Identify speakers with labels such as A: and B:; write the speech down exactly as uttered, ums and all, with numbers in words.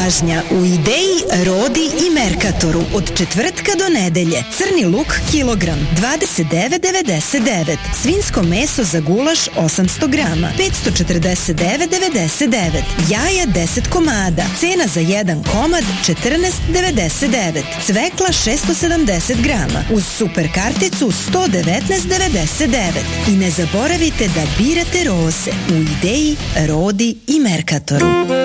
A: pažnja, u Ideji, Rodi i Merkatoru od četvrtka do nedelje. Crni luk kilogram dvadeset devet devedeset devet, svinjsko meso za gulaš osamsto grama petsto četrdeset devet devedeset devet, jaja deset komada, cena za jedan komad četrnaest devedeset devet, cvekla šessto sedamdeset grama uz super karticu sto devetnaest devedeset devet. I ne zaboravite da birate roze u Ideji, Rodi i Merkatoru.